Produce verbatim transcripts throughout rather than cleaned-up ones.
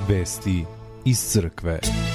Vesti iz crkve.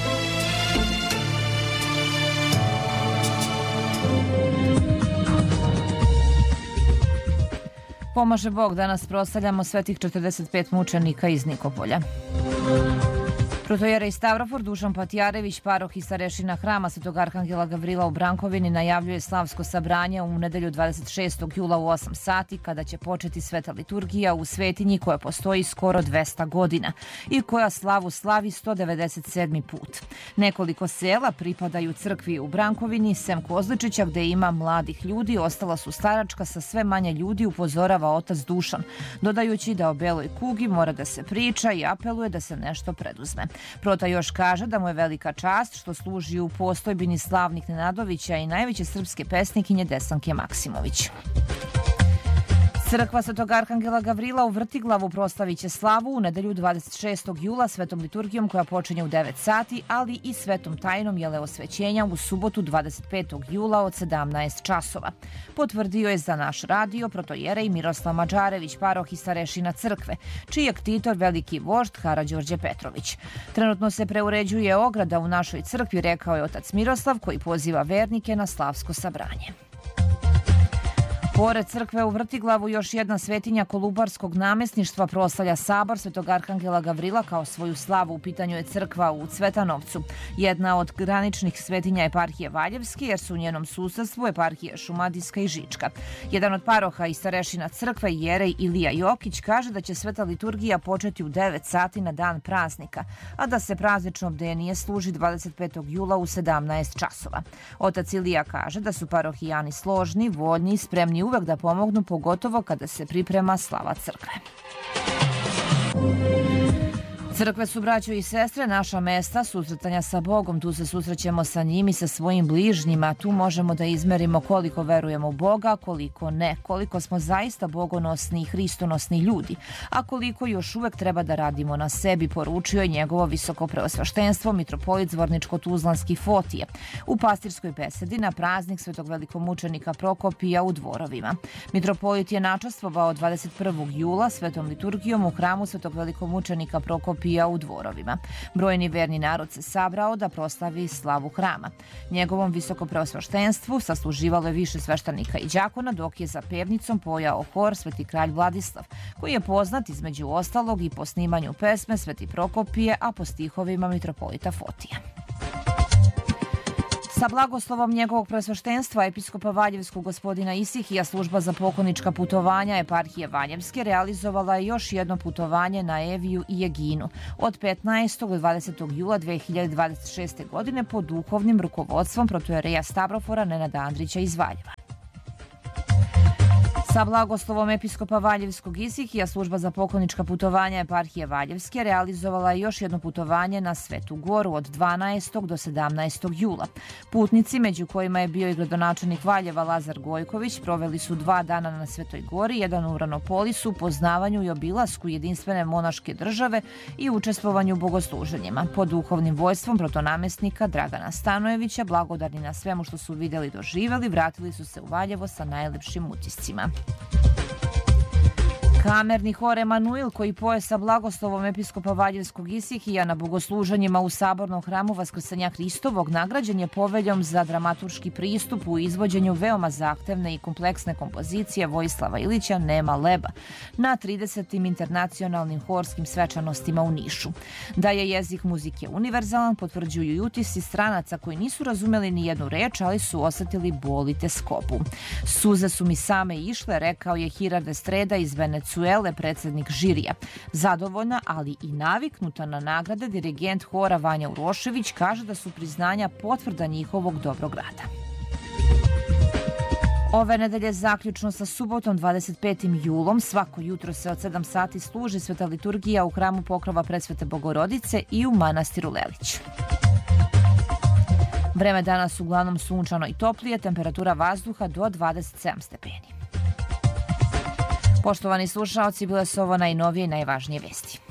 Pomaže Bog, danas proslavljamo svetih četrdeset pet mučenika iz Nikopolja. Protojerej Stavrofor Dušan Patijarević, paroh i starešina hrama Svetog Arhangela Gavrila u Brankovini, najavljuje slavsko sabranje u nedelju dvadeset šestog jula u osam sati, kada će početi sveta liturgija u svetinji koja postoji skoro dvesta godina i koja slavu slavi sto devedeset sedmi put. Nekoliko sela pripadaju crkvi u Brankovini, sem Kozličića gde ima mladih ljudi, ostala su staračka, sa sve manje ljudi, upozorava otac Dušan, dodajući da o beloj kugi mora da se priča i apeluje da se nešto preduzme. Prota još kaže da mu je velika čast što služi u postojbini slavnih Nenadovića i najveće srpske pesnikinje Desanke Maksimović. Crkva Svetog Arhangela Gavrila u Vrtiglavu proslavit će slavu u nedelju dvadeset šestog jula svetom liturgijom koja počinje u devet sati, ali i svetom tajnom jeleosvećenja u subotu dvadeset petog jula od sedamnaest časova. Potvrdio je za naš radio protojerej Miroslav Mađarević, paroh i starešina crkve, čiji je ktitor veliki vožd Karađorđe Petrović. Trenutno se preuređuje ograda u našoj crkvi, rekao je otac Miroslav, koji poziva vernike na slavsko sabranje. Pored crkve u Vrtiglavu, još jedna svetinja Kolubarskog namesništva proslavlja sabor Svetog Arhangela Gavrila kao svoju slavu. U pitanju je crkva u Cvetanovcu. Jedna od graničnih svetinja eparhije Valjevske, jer su u njenom susedstvu eparhije Šumadijska i Žička. Jedan od paroha i starešina crkve, jerej Ilija Jokić, kaže da će sveta liturgija početi u devet sati na dan praznika, a da se praznično bdenije služi dvadeset petog jula u sedamnaest časova. Otac Ilija kaže da su parohijani složni, voljni i spremni uvek da pomognu, pogotovo kada se priprema slava crkve. Crkve su, braćo i sestre, naša mesta susretanja sa Bogom. Tu se susrećemo sa njim i sa svojim bližnjima. Tu možemo da izmerimo koliko verujemo u Boga, koliko ne, koliko smo zaista bogonosni i hristonosni ljudi, a koliko još uvek treba da radimo na sebi, poručio je njegovo visoko preosveštenstvo mitropolit Zvorničko-Tuzlanski Fotije u pastirskoj besedi na praznik svetog velikomučenika Prokopija u Dvorovima. Mitropolit je načastvovao dvadeset prvog jula svetom liturgijom u hramu svetog velikomučenika Prokopija u Dvorovima. Brojni verni narod se sabrao da proslavi slavu hrama. Njegovom visokopreosveštenstvu sasluživalo je više sveštenika i đakona, dok je za pevnicom pojao hor Sveti kralj Vladislav, koji je poznat između ostalog i po snimanju pesme Sveti Prokopije, a po stihovima mitropolita Fotija. Sa blagoslovom njegovog preosveštenstva episkopa Valjevskog gospodina Isihija, služba za poklonička putovanja eparhije Valjevske realizovala je još jedno putovanje na Eviju i Eginu od petnaestog do dvadesetog jula dve hiljade dvadeset šeste. godine pod duhovnim rukovodstvom protojereja Stavrofora Nenada Andrića iz Valjeva. Sa blagoslovom episkopa Valjevskog Isihija, služba za poklonička putovanja eparhije Valjevske realizovala je još jedno putovanje na Svetu Goru od dvanaestog do sedamnaestog jula. Putnici, među kojima je bio i gradonačelnik Valjeva Lazar Gojković, proveli su dva dana na Svetoj Gori, jedan u Ranopolisu, poznavanju i obilasku jedinstvene monaške države i učestvovanju u bogosluženjima. Pod duhovnim vojstvom protonamestnika Dragana Stanojevića, blagodarni na svemu što su videli i doživeli, vratili su se u Valjevo sa najlepšim utiscima. Kamerni hor Emanuil, koji poje sa blagoslovom episkopa Valjevskog Isihija na bogosluženjima u sabornom hramu Vaskrsenja Hristovog, nagrađen je poveljom za dramaturški pristup u izvođenju veoma zahtevne i kompleksne kompozicije Vojislava Ilića Nema leba na tridesetim internacionalnim horskim svečanostima u Nišu. Da je jezik muzike univerzalan potvrđuju i utisci stranaca koji nisu razumeli ni jednu reč, ali su osetili bol i teskobu. Suze su mi same išle, rekao je Hirarde Streda iz Venecuele, predsednik žirija. Zadovoljna, ali i naviknuta na nagrade, dirigent hora Vanja Urošević kaže da su priznanja potvrda njihovog dobrog rada. Ove nedelje zaključno sa subotom dvadeset petim julom svako jutro se od sedam sati služi sveta liturgija u hramu Pokrova Presvete Bogorodice i u manastiru Lelić. Vreme danas uglavnom sunčano i toplije, temperatura vazduha do dvadeset sedam stepeni. Poštovani slušaoci, bile su ovo najnovije i najvažnije vesti.